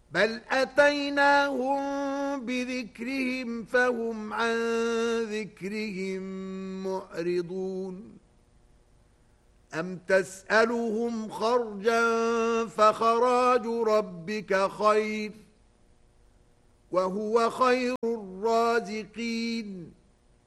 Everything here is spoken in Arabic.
بل أتيناهم بذكرهم فهم عن ذكرهم معرضون أم تسألهم خرجا فخراج ربك خير وهو خير الرازقين